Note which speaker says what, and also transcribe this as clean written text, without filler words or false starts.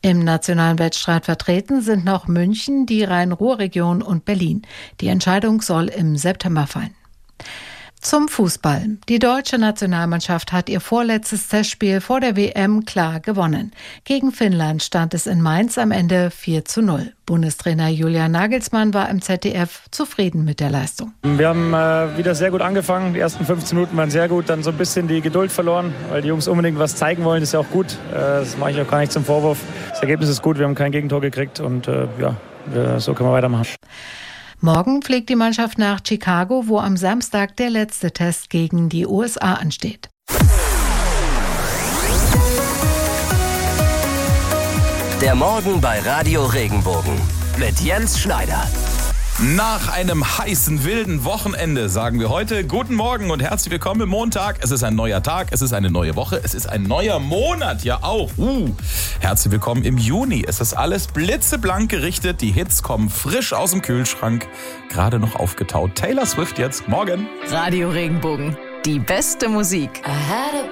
Speaker 1: Im nationalen Wettstreit vertreten sind noch München, die Rhein-Ruhr-Region und Berlin. Die Entscheidung soll im September fallen. Zum Fußball. Die deutsche Nationalmannschaft hat ihr vorletztes Testspiel vor der WM klar gewonnen. Gegen Finnland stand es in Mainz am Ende 4:0. Bundestrainer Julian Nagelsmann war im ZDF zufrieden mit der Leistung.
Speaker 2: Wir haben wieder sehr gut angefangen. Die ersten 15 Minuten waren sehr gut, dann so ein bisschen die Geduld verloren, weil die Jungs unbedingt was zeigen wollen. Das ist ja auch gut. Das mache ich auch gar nicht zum Vorwurf. Das Ergebnis ist gut, wir haben kein Gegentor gekriegt und so können wir weitermachen.
Speaker 1: Morgen fliegt die Mannschaft nach Chicago, wo am Samstag der letzte Test gegen die USA ansteht.
Speaker 3: Der Morgen bei Radio Regenbogen mit Jens Schneider.
Speaker 4: Nach einem heißen, wilden Wochenende sagen wir heute guten Morgen und herzlich willkommen im Montag. Es ist ein neuer Tag, es ist eine neue Woche, es ist ein neuer Monat, ja auch. Herzlich willkommen im Juni. Es ist alles blitzeblank gerichtet, die Hits kommen frisch aus dem Kühlschrank, gerade noch aufgetaut. Taylor Swift jetzt, morgen.
Speaker 5: Radio Regenbogen, die beste Musik.
Speaker 6: I had a